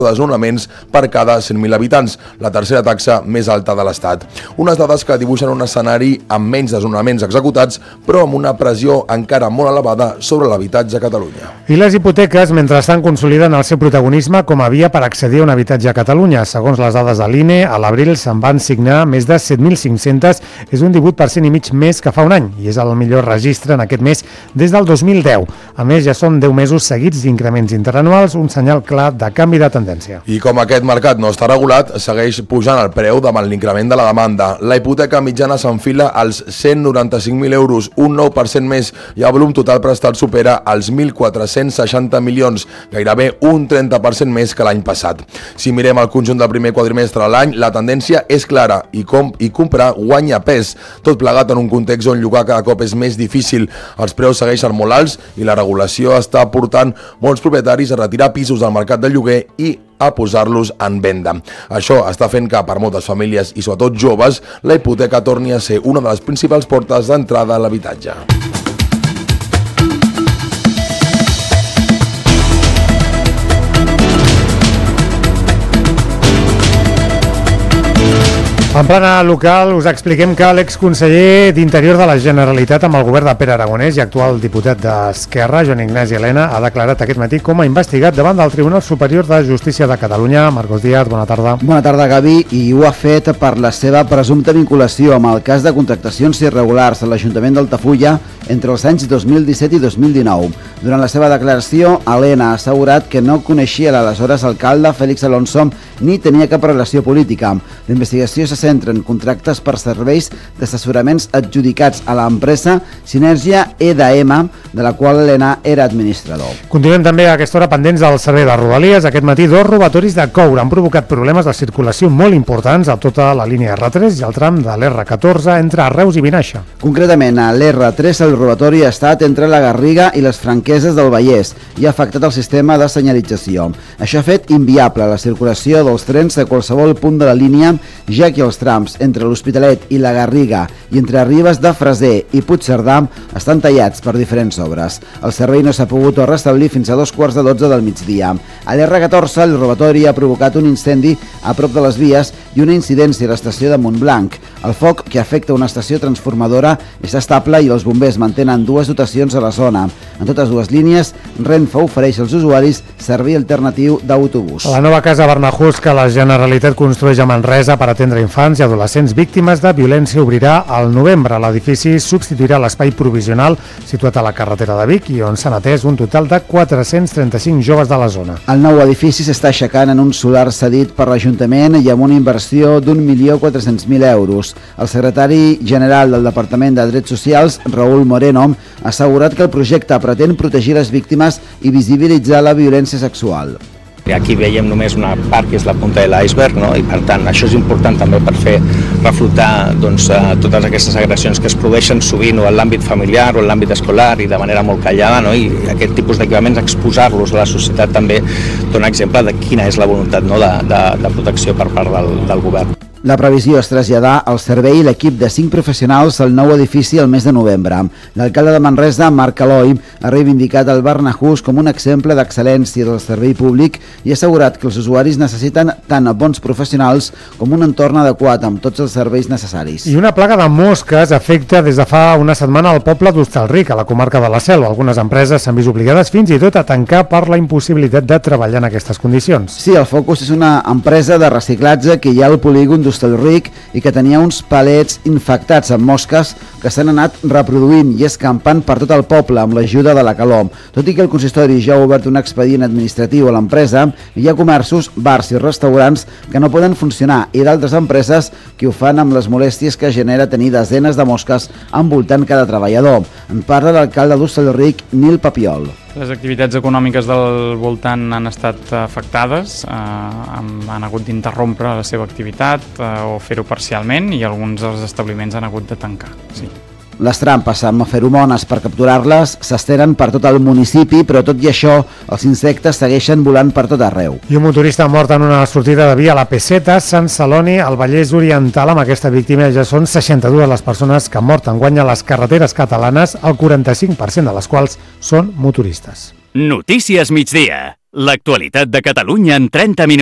desnonaments per cada 100.000 habitants, la tercera taxa més alta de l'Estat. Unes dades que dibuixen un escenari amb menys desnonaments executats, però amb una pressió encara molt elevada sobre l'habitatge a Catalunya. I les hipoteques, mentrestant, consoliden el seu protagonisme com a via per accedir a un habitatge a Catalunya. Segons les dades de l'INE, a l'abril se'n van signar més de 7.500, és un 18% i mig més que fa un any, i és el millor registre en aquest mes des del 2010. A més, ja són 10 mesos seguits d'increments interanuals, un senyal clar de canvi de tendència. I com aquest mercat no està regulat, segueix pujant el preu davant l'increment de la demanda. La hipoteca mitjana s'enfila als 195.000 euros, un 9% més, i el volum total prestat supera els 1.460 milions, gairebé un 30% més que l'any passat. Si mirem el conjunt del primer quadrimestre de l'any, la tendència és clara i comprar guanya pes, tot plegat en un context on llogar cada cop és més difícil. Els preus segueixen molt alts i la regulació està portant molts propietaris a retirar pisos del mercat del lloguer i a posar-los en venda. Això està fent que per moltes famílies i sobretot joves la hipoteca torni a ser una de les principals portes d'entrada a l'habitatge. En plana local us expliquem que l'exconseller d'Interior de la Generalitat amb el govern de Pere Aragonès i actual diputat d'Esquerra, Joan Ignasi Elena, ha declarat aquest matí com a investigat davant del Tribunal Superior de Justícia de Catalunya. Marcos Díaz, bona tarda. Bona tarda, Gavi, i ho ha fet per la seva presumpta vinculació amb el cas de contractacions irregulars a l'Ajuntament d'Altafulla entre els anys 2017 i 2019. Durant la seva declaració, Elena ha assegurat que no coneixia l'aleshores alcalde Félix Alonso ni tenia cap relació política. La investigació se centra en contractes per serveis d'assessoraments adjudicats a l'empresa Sinergia EDM, de la qual Elena era administrador. Continuem també a aquesta hora pendents del servei de Rodalies. Aquest matí 2 robatoris de coure han provocat problemes de circulació molt importants a tota la línia R3 i al tram de l'R14 entre Reus i Vinaixa. Concretament, a l'R3 el robatori ha estat entre la Garriga i les Franqueses del Vallès i ha afectat el sistema de senyalització. Això ha fet inviable la circulació dels trens a qualsevol punt de la línia, ja que els trams entre l'Hospitalet i la Garriga i entre Ribes de Freser i Puigcerdà estan tallats per diferents obres. El servei no s'ha pogut restablir fins a 2:15 del migdia. A l'R14 el robatori ha provocat un incendi a prop de les vies i una incidència a l'estació de Montblanc. El foc, que afecta una estació transformadora, és estable i els bombers mantenen 2 dotacions a la zona. En totes dues línies, Renfe ofereix als usuaris servei alternatiu d'autobús. La nova casa Barnahus que la Generalitat construeix a Manresa per atendre infants i adolescents víctimes de violència obrirà al novembre. L'edifici substituirà l'espai provisional situat a la carretera de Vic i on s'han atès un total de 435 joves de la zona. El nou edifici s'està aixecant en un solar cedit per l'Ajuntament i amb una inversió d'1.400.000 euros. El secretari general del Departament de Drets Socials, Raúl Moreno, ha assegurat que el projecte pretén protegir les víctimes i visibilitzar la violència sexual. Aquí veiem només una part que és la punta de l'iceberg, no? I per tant això és important també per fer reflotar totes aquestes agressions que es produeixen sovint o en l'àmbit familiar o en l'àmbit escolar i de manera molt callada, no? I aquest tipus d'equipaments, exposar-los a la societat també dona exemple de quina és la voluntat, no? de protecció per part del govern. La previsió és traslladar al servei l'equip de 5 professionals al nou edifici el mes de novembre. L'alcalde de Manresa, Marc Aloi, ha reivindicat el Barnahus com un exemple d'excel·lència del servei públic i ha assegurat que els usuaris necessiten tant bons professionals com un entorn adequat amb tots els serveis necessaris. I una plaga de mosques afecta des de fa una setmana al poble d'Hostalric, a la comarca de la Selva. Algunes empreses s'han vist obligades fins i tot a tancar per la impossibilitat de treballar en aquestes condicions. Sí, el Focus és una empresa de reciclatge que hi ha al polígon d'Hostalric i que tenia uns palets infectats amb mosques que s'han anat reproduint i escampant per tot el poble amb l'ajuda de la calor. Tot i que el consistori ja ha obert un expedient administratiu a l'empresa, hi ha comerços, bars i restaurants que no poden funcionar i d'altres empreses que ho fan amb les molèsties que genera tenir desenes de mosques envoltant cada treballador. En parla l'alcalde d'Hostalric, Nil Papiol. Les activitats econòmiques del voltant han estat afectades, han hagut d'interrompre la seva activitat o fer-ho parcialment i alguns dels establiments han hagut de tancar. Sí. Les trampes amb feromones per capturar-les s'estenen per tot el municipi, però tot i això, els insectes segueixen volant per tot arreu. I un motorista mort en una sortida de via a la P7 a Sant Celoni, al Vallès Oriental. Amb aquesta víctima ja són 62 les persones que han mort enguany a les carreteres catalanes, el 45% de les quals són motoristes. Notícies migdia. L'actualitat de Catalunya en 30 minuts.